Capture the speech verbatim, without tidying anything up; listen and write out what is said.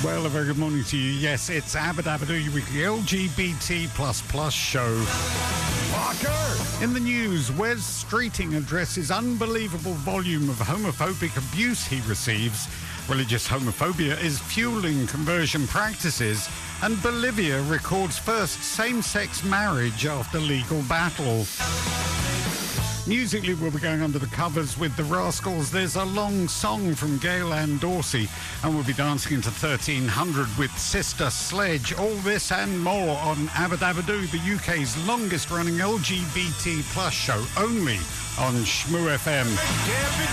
Well, a very good morning to you. Yes, it's Abadabadoo, your weekly L G B T plus plus show. Parker! In the news, Wes Streeting addresses unbelievable volume of homophobic abuse he receives. Religious homophobia is fueling conversion practices, and Bolivia records first same-sex marriage after legal battle. Musically, we'll be going under the covers with the Rascals. There's a long song from Gail Ann Dorsey, and we'll be dancing into thirteen hundred with Sister Sledge. All this and more on Abadabadoo, the U K's longest-running L G B T plus show, only on Shmoo F M.